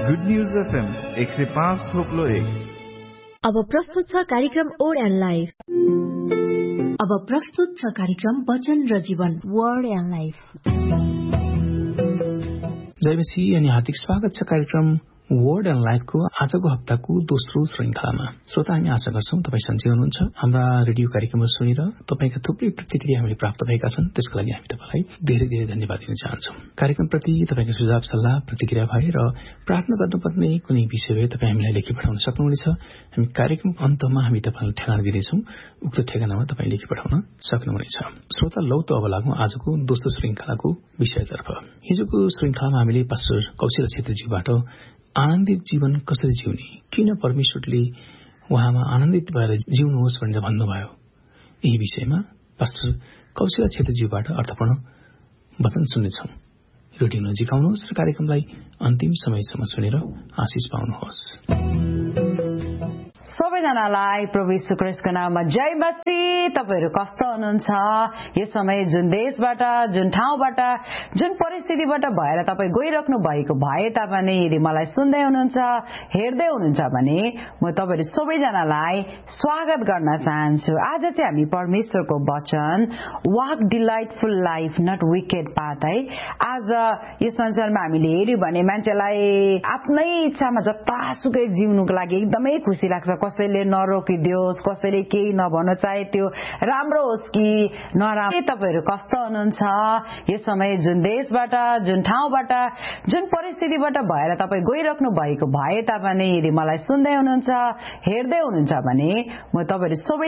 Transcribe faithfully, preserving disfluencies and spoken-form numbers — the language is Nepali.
गुड न्यूज एफएम एक सय पाँच थोप्लो एक। अब प्रस्तुत छ कार्यक्रम वर्ड एन्ड लाइफ। अब प्रस्तुत छ कार्यक्रम वचन र जीवन वर्ड एन्ड लाइफ। जय मसीह अनि हार्दिक स्वागत छ कार्यक्रम वर्ड एन्ड लाइफको आजको हप्ताको दोस्रो श्रृंखलामा। श्रोता, हामी आशा गर्छौं तपाईँ सन्चै हुनुहुन्छ। हाम्रा रेडियो कार्यक्रमहरू सुनेर तपाईँका थुप्रै प्रतिक्रिया हामीले प्राप्त भएका छन्, त्यसको लागि हामी तपाईँलाई धेरै धेरै धन्यवाद दिन चाहन्छौं। कार्यक्रमप्रति तपाईँको सुझाव सल्लाह प्रतिक्रिया भए र प्रार्थना गर्नुपर्ने कुनै विषय भए तपाईँ हामीलाई लेखी पठाउन सक्नुहुनेछ। हामी कार्यक्रमको अन्तमा हामी तपाईँलाई ठेगाना दिनेछौं, उक्त ठेगानामा तपाईँ लेखी पठाउन सक्नुहुनेछ। श्रोता, लौ त अब लागौं आजको दोस्रो श्रृंखलाको विषयतर्फ। हिजोको श्रृंखलामा हामीले पास्टर कौशल क्षेत्रजीबाट आनन्दित जीवन कसरी जिउने, किन परमेश्वरले उहाँमा आनन्दित भएर जिउनुहोस् भनेर भन्नुभयो, यही विषयमा पास्टर कौशल क्षेत्रजीबाट अर्थपूर्ण वचन सुन्नेछौं। रेडियो नजिक आउनुहोस् र कार्यक्रमलाई अन्तिम समयसम्म सुनेर आशिष पाउनुहोस्। सबैजनालाई प्रभु यीशु ख्रीष्टको नाममा जय मसीह। तपाईहरु कस्तो हुनुहुन्छ? यो समय जुन देशबाट, जुन ठाउँबाट, जुन परिस्थितिबाट भएर तपाईँ गइराख्नु भएको भए तापनि यदि मलाई सुन्दै हुनुहुन्छ, हेर्दै हुनुहुन्छ भने म तपाईहरु सबैजनालाई स्वागत गर्न चाहन्छु। आज चाहिँ हामी परमेश्वरको वचन walk delightful life not wicked path है। आज यो संसारमा हामीले हेर्यौं भने मान्छेलाई आफ्नै इच्छामा जतासुकै जिउनुको लागि एकदमै खुसी लाग्छ। कसैले नरोकिदियोस्, कसैले केही नभन्न चाहे त्यो राम्रो होस् कि नराम्रो। तपाईहरु कस्तो हुनुहुन्छ? यो समय जुन देशबाट, जुन ठाउँबाट, जुन परिस्थितिबाट भएर तपाईँ गइराख्नु भएको भए तापनि यदि मलाई सुन्दै हुनुहुन्छ, हेर्दै हुनुहुन्छ भने म तपाईहरु सबै